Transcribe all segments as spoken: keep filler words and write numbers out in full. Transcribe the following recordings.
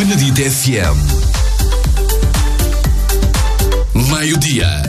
Benedito F M. Meio-dia.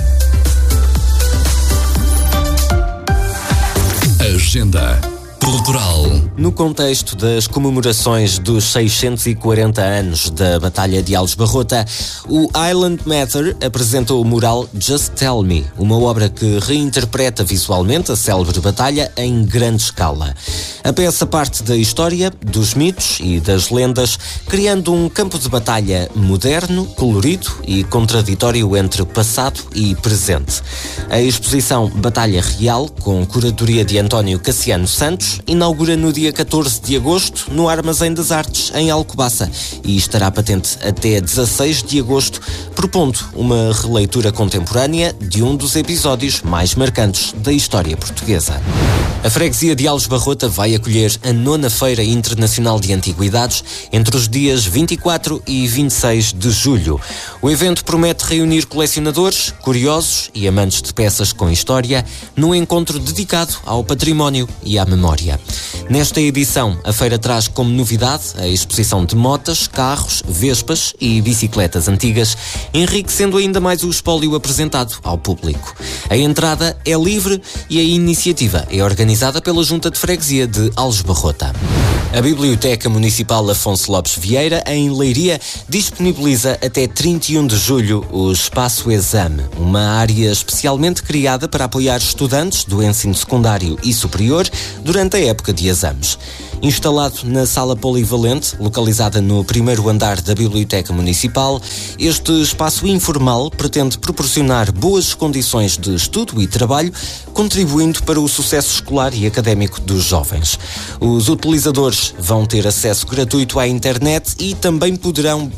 Agenda Cultural. No contexto das comemorações dos seiscentos e quarenta anos da Batalha de Aljubarrota, o Island Matter apresentou o mural Just Tell Me, uma obra que reinterpreta visualmente a célebre batalha em grande escala. A peça parte da história, dos mitos e das lendas, criando um campo de batalha moderno, colorido e contraditório entre passado e presente. A exposição Batalha Real, com curadoria de António Cassiano Santos, inaugura no dia catorze de agosto no Armazém das Artes, em Alcobaça, e estará patente até dezasseis de agosto, propondo uma releitura contemporânea de um dos episódios mais marcantes da história portuguesa. A freguesia de Aljubarrota vai acolher a nona Feira Internacional de Antiguidades entre os dias vinte e quatro e vinte e seis de julho. O evento promete reunir colecionadores, curiosos e amantes de peças com história num encontro dedicado ao património e à memória. Nesta edição, a feira traz como novidade a exposição de motas, carros, vespas e bicicletas antigas, enriquecendo ainda mais o espólio apresentado ao público. A entrada é livre e a iniciativa é organizada pela Junta de Freguesia de Aljubarrota. A Biblioteca Municipal Afonso Lopes Vieira, em Leiria, disponibiliza até trinta e um de julho o Espaço Exame, uma área especialmente criada para apoiar estudantes do ensino secundário e superior durante a época de exames. Instalado na sala polivalente, localizada no primeiro andar da Biblioteca Municipal, este espaço informal pretende proporcionar boas condições de estudo e trabalho, contribuindo para o sucesso escolar e académico dos jovens. Os utilizadores vão ter acesso gratuito à internet e também poderão